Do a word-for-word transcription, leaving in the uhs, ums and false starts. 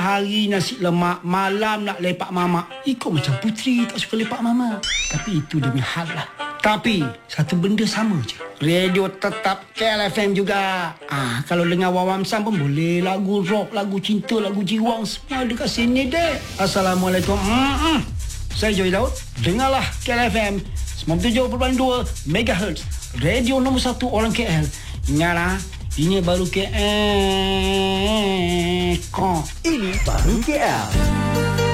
Hari nasi lemak, malam nak lepak mamak. Ikut macam Puteri tak suka lepak mama. Tapi itu dia punya hal lah. Tapi satu benda sama je. Radio tetap K L F M juga. Ah, kalau dengar Wawam Sam pun boleh. Lagu rock, lagu cinta, lagu jiwang, semua dekat sini deh. Assalamualaikum. Mm-mm. Saya Joy Daud. Dengarlah K L F M sembilan puluh tujuh perpuluhan dua megahertz. Radio nombor satu orang K L. Ingatlah, ini baru K L. Ini baru K L.